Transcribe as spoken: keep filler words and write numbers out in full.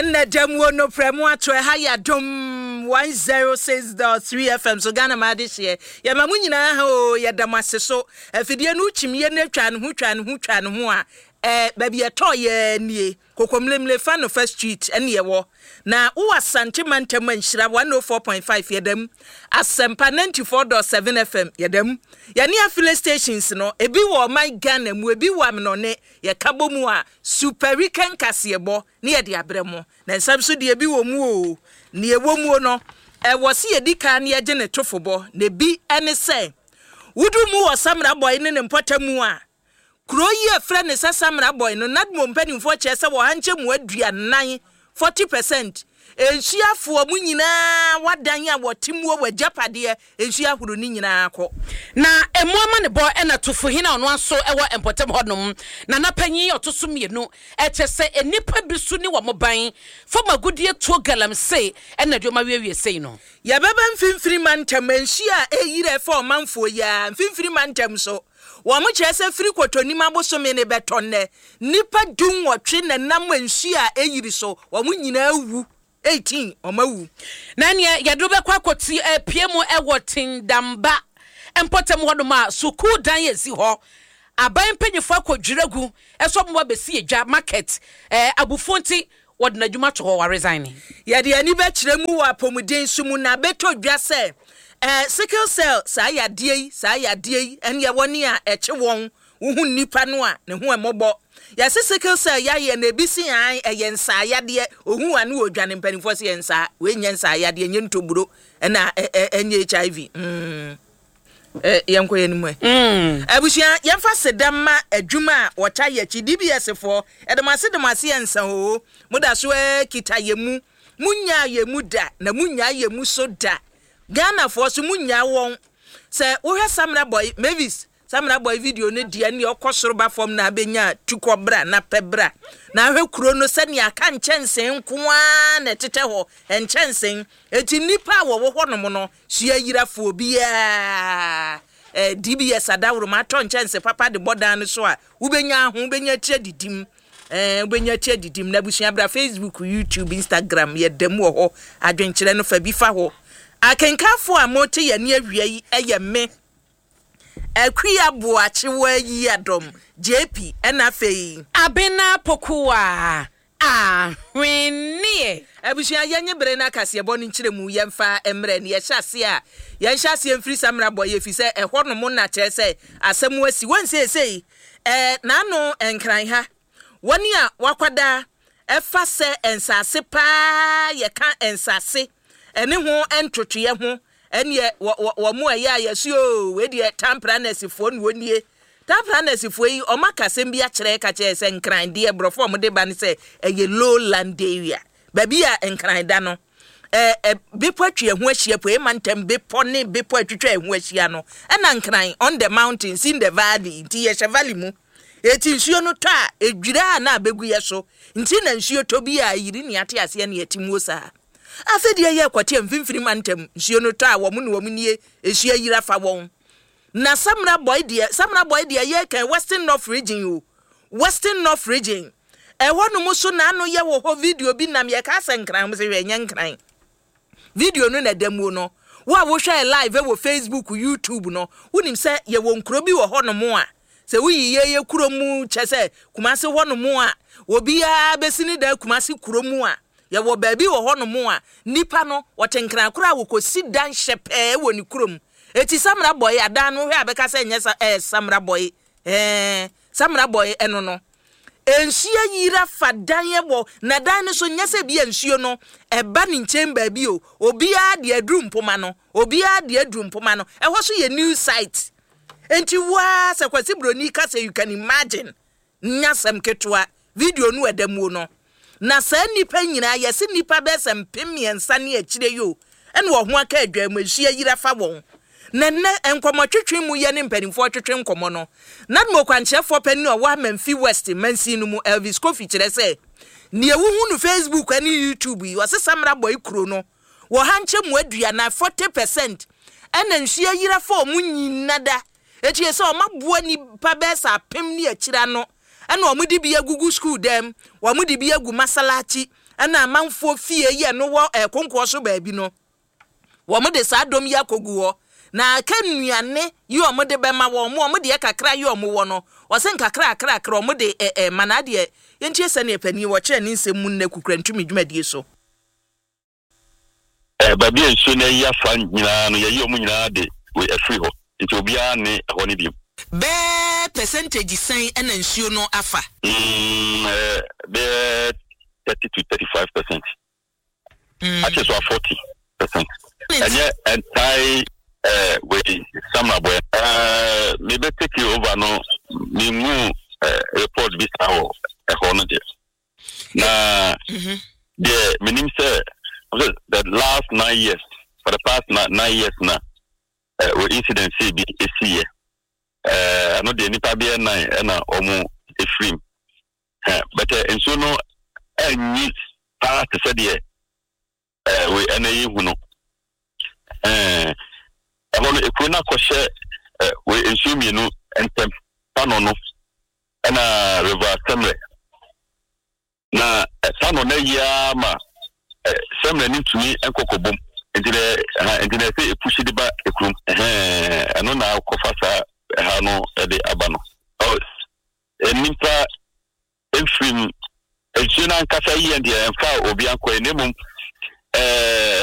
And the demo no premo to a higher dom one oh six point three F M. So Ghana Madishie. Yamamunina ho Yadamaso. If you didn't know Chimia Netran, who tran, who tran, who eh, baby a toy near Cokomlemle fan of First Street and ye war. Now, who was Santimantaman Shra one oh four point five yedem, as Sempa ninety-four point seven F M yedem. Yania filling stations no, a be war my gun and we be woman on it, ya cabomua, super weekend cassiabo, near the abremo. Then some so dear be womu, near womu no. I was here dika near Janet Troffobo, ne be any say. Would you move some boy in and potamua? Crow ye a friend is a summer boy, no not more penny for chess or handsome wedria nine, forty percent. And she are for Munina, what Danya, what Timwo were Japadia, and she are who Nina. Na a woman boy and a two for him on one so ever and potem hodnum, Nana penny or to sum you know, at a say a nipper be soon you were buying for my good dear two galam say, and that you may say no. Yababan fin free man tem and she are a year for a month for ya, and fin free man tem so. Wamu chese free kwato ni mambo so mene betone. Nipa dung wa trine namu nshia e yiriso. Wamu nyina uwu. eighteen oma uwu. Nanye yadrobe kwa koti e piemo e wotin damba. Empote mwaduma suku danye si ho. Abayin penye fwa kwa jiregu. Eso mwa besi e ja market. E abufonti wadina juma choho wa resigning. Yadi anibe chiremu wa pomuden sumu na beto jase. Eh sickle cell sa ya die sa ya die en ye woni a eche won wo nipa no a ne ho emobo ya sickle cell ya ye na bisi an eye nsa ya de ohu ane odwane mpanifo se nsa we nya nsa ya de nye ntoburo na enye H I V mm eh yanko ye nimu mm abusia yemfa sedama adwuma wo ta ye chi D B S fo edemase demase nsa ho muda so e kita ye mu munya ye muda na munya ye mu so da Ghana for so munya won say wo hwe Samra boy Mavis Samra boy video ne dia ne okosoro ba fom na benya tukobra na pebra na hwe kuro no se ne aka nchensen nkoa na tete ho enchensen eti nipa wo wo hono mo no hia yirafo bia eh D B S adawro ma to nchense papa de bodan so a wo benya ho benya tire didim eh benya tire didim na busua bra Facebook YouTube Instagram ye dem wo ho adwenkyere no fa bi fa ho akenkafo a mote ye ne awia yi eye me akuya boache wa yi adom J P na fei abena pokuwa ah hwenie abusia yenye bere na kase bo ni nkire mu yemfa emre ne ye hyase a ye hyase emfiri Samra boy efi se ehwo no mo na kire se asem wasi wonse sei eh na no enkran ha woni a wakwada efa se ensase pa ye ka ensase ene ho entotoye ho ene wo mo aya yesuo we de tampraness fo ne wonie tampraness fo yi o makasem bia kire ka kire se nkran de brofo mo de ba ne se eye lowland area baby a nkran da no eh eh bepo atwe ho ahia po e mantem bepo ne bepo atwetwe ho ahia no ena nkran on the mountains in the valley ti ye valley mu eti nsuo no ta edwira na abegu ye so nti na nsuo to bia yiri ne ate ase ne yatimu sa afedi ye kwate mfimfiri mantem nsuo no ta wo mu ne wo mu nie esuo yira fa won na Samra boy de Samra boy de ye kan Western North region o Western North region e wono mu so na no ye wo ho video bi nam ye ka senkran mu se we nya nkran video no na demu no wo a wo hwe live e wo Facebook YouTube no wonim se ye wo nkro bi wo ho no mo a se wuyi ye ye kuro mu chese Kumasi ho no mo a obi a besini da Kumasi kuro mu a ye wo baabi wo ho no mo a nipa no wotenkran kura wo kosi dan hyepe wo ni kurom eti Samra boy adan no hwe abeka se nyesa eh Samra boy eh Samra boy eno no ensia yira fadan ye bo na dan no so nyesa bi ensuo no eba ni nchen baabi o obi a de adru mpoma no obi a de adru mpoma no e ho so ye new site enti wa se kwasi broni ka say you can imagine nyasem ketwa video no edamu no na sa nipa nyina yesi nipa besem pemiensa ne akire yo ene wo ho aka adwam ahia yira fa won na ne enkomo twetwe mu ye ne mpanimfo twetwe nkomo no na mo kwanchefo pani o wa Memphis West mansi no mu Elvis Kofi kire se ne ewu hu no Facebook ani YouTube yi wose Samra boy kuro no wo hanche mu adua na forty percent ene nhia yira fa mu nyinada etie se o maboa ni pa besa pem ne akira no ene o mudi bi agugu school dem wo mudi bi agu masalachi ana amanfo fie ye no wo ekonko so baabi no wo mo de saa dom ya kogu wo na ka nnuane yi o mo de be ma wo mo mo de kakra yi o mo wo no wo se nkakra akra akra o mo de eh mana de yentie se ne pani wo kire ni nsem mun na kukura ntumi dwumadie so eh baabi enso na ya fa nyina no ye yi o mo nyina de we afri ho nti obia ne ho ne bi be percentage sen ena nsuo no afa mm eh be thirty to thirty-five percent mm. Actually so forty percent and yeah entire uh with some boy uh maybe take you over no me mu report this how e hono de na the meaning say the last nine years for the past nine years na uh, we incident see be see eh uh, no de nipa be nine na omo efrim uh, but uh, enso no enyi pa te se de eh we enayi hu no eh abo no ekuna ko hye we enso mi no entem pano no na river semre na pano na ya ma semre ni tumi enkokobom entire entire se epushi de ba ekrum eh ano na ko fasa ha no e de aba no oh enipa efrim ejina nkasa yi ende enfa obi anko enemum eh